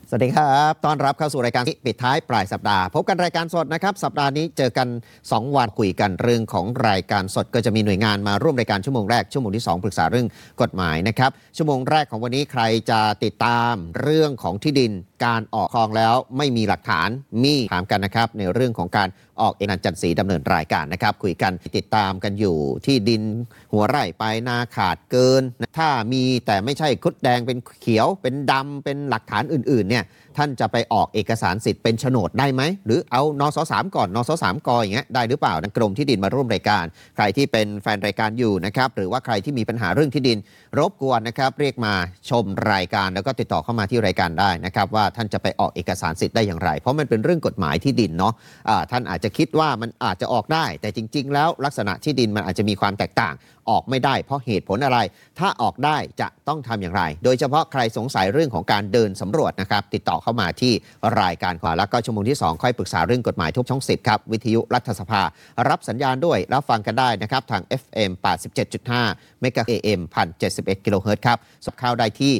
สวัสดีครับต้อนรับเข้าสู่รายการปิดท้ายปลายสัปดาห์พบกันรายการสดนะครับสัปดาห์นี้เจอกัน2วันคุยกันเรื่องของรายการสดก็จะมีหน่วยงานมาร่วมรายการชั่วโมงแรกชั่วโมงที่2ปรึกษาเรื่องกฎหมายนะครับชั่วโมงแรกของวันนี้ใครจะติดตามเรื่องของที่ดินการออกครองแล้วไม่มีหลักฐานมีถามกันนะครับในเรื่องของการออกเอกสารจันทร์ศรีดำเนินรายการนะครับคุยกันติดตามกันอยู่ที่ดินหัวไร่ไปนาขาดเกินถ้ามีแต่ไม่ใช่ครุฑแดงเป็นเขียวเป็นดำเป็นหลักฐานอื่นๆเนี่ยท่านจะไปออกเอกสารสิทธิ์เป็นโฉนดได้ไหมหรือเอานส3ก่อนนส3กอย่างเงี้ยได้หรือเปล่ากรมที่ดินมาร่วมรายการใครที่เป็นแฟนรายการอยู่นะครับหรือว่าใครที่มีปัญหาเรื่องที่ดินรบกวนนะครับเรียกมาชมรายการแล้วก็ติดต่อเข้ามาที่รายการได้นะครับว่าท่านจะไปออกเอกสารสิทธิ์ได้อย่างไรเพราะมันเป็นเรื่องกฎหมายที่ดินเนาะท่านอาจจะคิดว่ามันอาจจะออกได้แต่จริงๆแล้วลักษณะที่ดินมันอาจจะมีความแตกต่างออกไม่ได้เพราะเหตุผลอะไรถ้าออกได้จะต้องทำอย่างไรโดยเฉพาะใครสงสัยเรื่องของการเดินสำรวจนะครับติดต่อเข้ามาที่รายการขวาแล้วก็ชั่วโมงที่2ค่อยปรึกษาเรื่องกฎหมายทุกช่อง10ครับวิทยุรัฐสภารับสัญญาณด้วยรับฟังกันได้นะครับทาง FM 87.5 เมกะ AM 1071 กิโลเฮิรตซ์ครับสอบข่าวได้ที่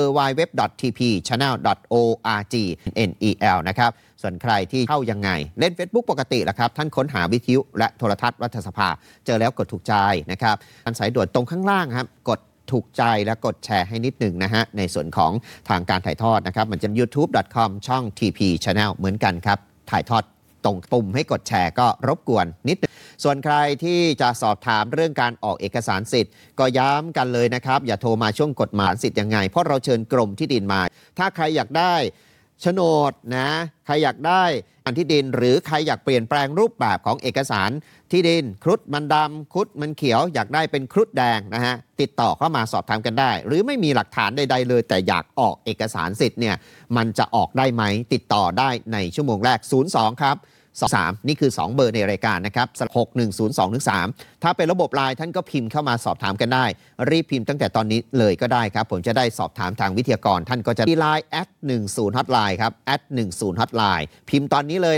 www.tpchannel.org NEL นะครับส่วนใครที่เข้ายังไงเล่น Facebook ปกติละครับท่านค้นหาวิทยุและโทรทัศน์รัฐสภาเจอแล้วกดถูกใจนะครับท่านสายด่วนตรงข้างล่างครับกดถูกใจและกดแชร์ให้นิดหนึ่งนะฮะในส่วนของทางการถ่ายทอดนะครับมันจะ youtube.com ช่อง TP Channel เหมือนกันครับถ่ายทอดตรงปุ่มให้กดแชร์ก็รบกวนนิดนึงส่วนใครที่จะสอบถามเรื่องการออกเอกสารสิทธิ์ก็ย้ำกันเลยนะครับอย่าโทรมาช่วงกฎหมายสิทธิ์ยังไงเพราะเราเชิญกรมที่ดินมาถ้าใครอยากได้โฉนดนะใครอยากได้อันที่ดินหรือใครอยากเปลี่ยนแปลงรูปแบบของเอกสารที่ดินครุฑมันดำครุฑมันเขียวอยากได้เป็นครุฑแดงนะฮะติดต่อเข้ามาสอบถามกันได้หรือไม่มีหลักฐานใดๆเลยแต่อยากออกเอกสารสิทธิ์เนี่ยมันจะออกได้ไหมติดต่อได้ในชั่วโมงแรก02ครับ23นี่คือ2เบอร์ในรายการนะครับ61023ถ้าเป็นระบบไลน์ท่านก็พิมพ์เข้ามาสอบถามกันได้รีบพิมพ์ตั้งแต่ตอนนี้เลยก็ได้ครับผมจะได้สอบถามทางวิทยากรท่านก็จะที่ไลน์ @10 hotline ครับ @10 hotline พิมพ์ตอนนี้เลย